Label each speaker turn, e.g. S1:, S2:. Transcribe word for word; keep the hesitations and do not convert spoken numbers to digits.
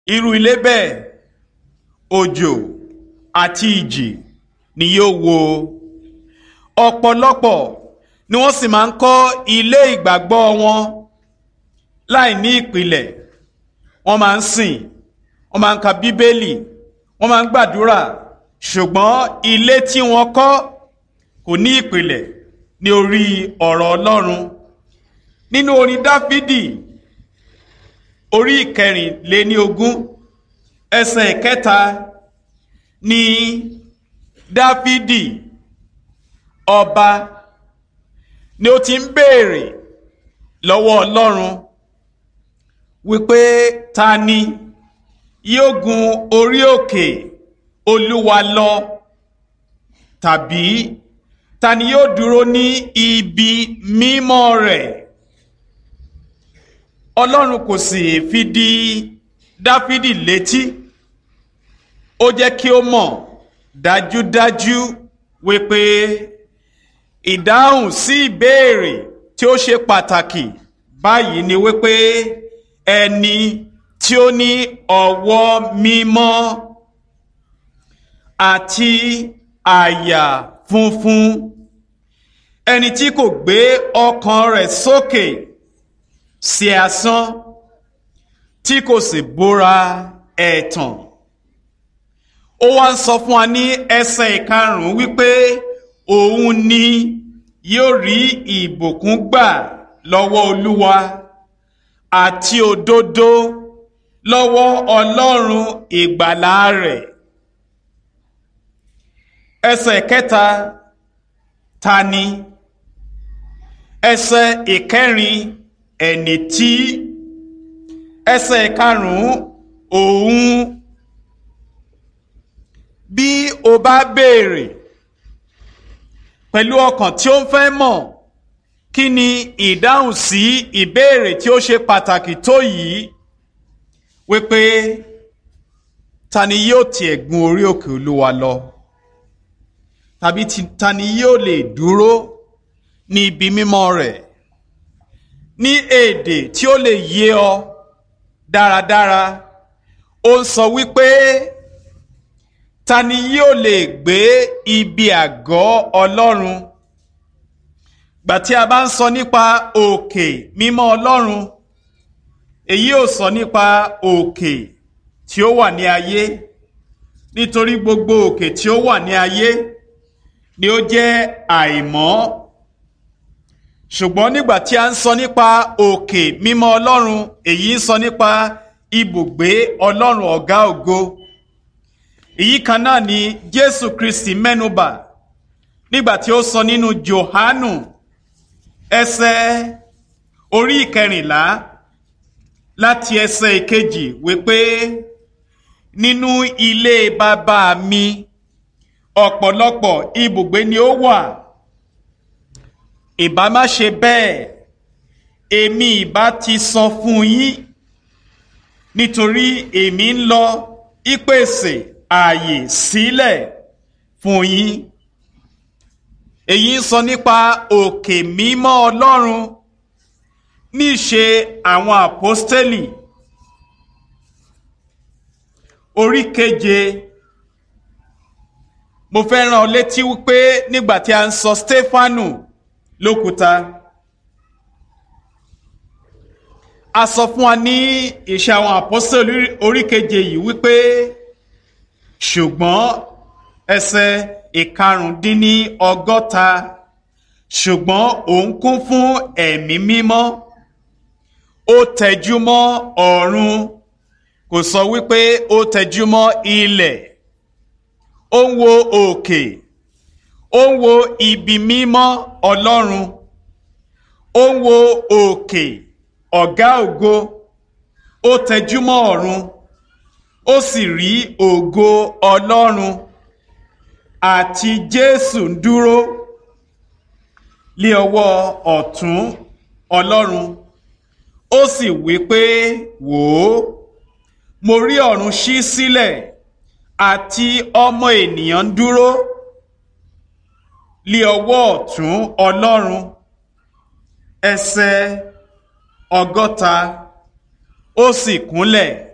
S1: irú ilé bẹ́ẹ̀ òjò àti ìjì ni yóò wó. Ọ̀pọ̀lọpọ̀ ni wọ́n sì máa ń kọ́ ilé ìgbàgbọ́ wọn láì ní ìpìlẹ̀. Wọ́n máa ń sìn, wọ́n máa ń ka bíbélì, wọ́n máa ń gbàdúrà, ṣùgbọ́n ilé tí wọ́n kọ́ kò ní ìpìlẹ̀ ní orí ọ̀rọ̀ Ọlọ́run. Nínú orin Dáfídì orí ìkẹrìnléní ogún ẹsẹ̀ ìkẹta ni Dáfídì ọba ni ó ti ń béèrè lọ́wọ́ Ọlọ́run wípé ta ni yóò gun orí òkè Olúwa lọ, tàbí ta ni yóò dúró ní ibi mímọ́ rẹ̀. Ọlọ́run kò sì fi di Dáfídì létí, ó jẹ́ kí ó mọ̀ dájúdájú wípé ìdáhùn sí ìbéèrè tí ó ṣe pàtàkì báyìí ni wípé ẹni tí ó ní ọwọ́ mímọ́ àti àyà funfun, ẹni tí kò gbé ọkàn rẹ̀ sókè sí asán, tí kò sì búra ẹ̀tàn. Ó wá ń sọ fún wa ní ẹsẹ̀ ìkarùn-ún wípé òun ni yóò rí ìbùkún gbà lọ́wọ́ Olúwa àti òdodo lọ́wọ́ Ọlọ́run ìgbàlà rẹ̀. Ẹsẹ̀ kẹta, ta ni? Ẹsẹ̀ ìkẹrin, ẹni tí? Ẹsẹ̀ ìkarùn-ún, òun. Bí o bá béèrè pẹ̀lú ọkàn tí ó ń fẹ́ mọ̀ kí ni ìdáhùn sí ìbéèrè tí ó ṣe pàtàkì tó yìí, wípé ta ni yóò tiẹ̀ gun orí òkè Olúwa lọ, tàbí ta ni yóò lè dúró ní ibi mímọ́ rẹ̀. Ní èdè tí ó lè yé ọ dáradára, ó ń sọ wípé ta ni yóò lè gbé ibi àgọ́ Ọlọ́run. Gbà tí a bá ń sọ nípa òkè mímọ́ Ọlọ́run, èyí ò sọ nípa òkè tí ó wà ní ayé, nítorí gbogbo òkè tí ó wà ní ayé ni ó jẹ́ àìmọ́. Ṣùgbọ́n nígbà tí a ń sọ nípa òkè mímọ́ Ọlọ́run, èyí ń sọ nípa ibùgbé Ọlọ́run ọ̀gá ògo. Èyí kan náà ni Jésù Kristi mẹ́nubà nígbà tí ó sọ nínú Jòhánù ẹsẹ̀ orí ìkẹrìnlá láti ẹsẹ̀ ìkejì wípé nínú ilé bàbá mi ọ̀pọ̀lọpọ̀ ibùgbé ni ó wà. Ìbá má ṣe bẹ́ẹ̀, èmi ìbá ti sọ fún yín, nítorí èmi ń lọ ìpèsè ààyè sílẹ̀ fún yín. Èyí ń sọ nípa òkè mímọ́ Ọlọ́run ní ìṣe àwọn àpọ́stélì orí keje. Mo fẹ́ rán ọ létí wípé nígbà tí a ń sọ Stefanu lókúta, a sọ fún wa ní ìṣe àwọn àpọ́stélì orí keje yìí wípé ṣùgbọ́n ẹsẹ̀ ìkarùndínní ọgọ́ta, ṣùgbọ́n òun kún fún ẹ̀mí mímọ́, ó tẹjúmọ́ ọ̀run, kò sọ wípé ó tẹjúmọ́ ilẹ̀. Ó ń wo òkè, ó ń wo ibi mímọ́ Ọlọ́run, ó ń wo òkè ọ̀gá ògo, ó tẹjúmọ́ ọ̀run, ó sì rí ògo Ọlọ́run àti Jésù ń dúró lé ọwọ́ ọ̀tún Ọlọ́run. Ó sì wí pé, wò ó, mo rí ọ̀run ṣí sílẹ̀ àti ọmọ ènìyàn ń dúró lé ọwọ́ ọ̀tún Ọlọ́run. Ẹsẹ̀ ọgọ́ta, ó sì kúnlẹ̀